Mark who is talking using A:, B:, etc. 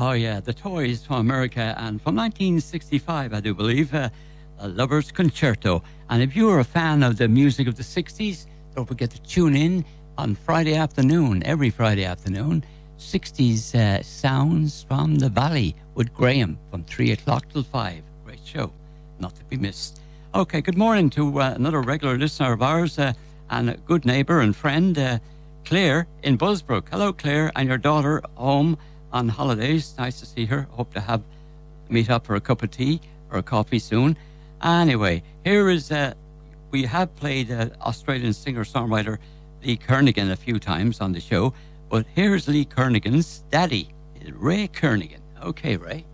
A: Oh, yeah, The Toys from America, and from 1965, I do believe, A Lover's Concerto. And if you are a fan of the music of the 60s, don't forget to tune in on Friday afternoon, every Friday afternoon, 60s Sounds from the Valley with Graham from 3 o'clock till 5. Great show, not to be missed. Okay, good morning to another regular listener of ours and a good neighbour and friend, Claire in Bullsbrook. Hello, Claire, and your daughter home on holidays. Nice to see her. Hope to meet up for a cup of tea or a coffee soon. Anyway, here is, we have played Australian singer-songwriter Lee Kernaghan a few times on the show, but here's Lee Kernaghan's daddy, Ray Kernaghan. Okay, Ray.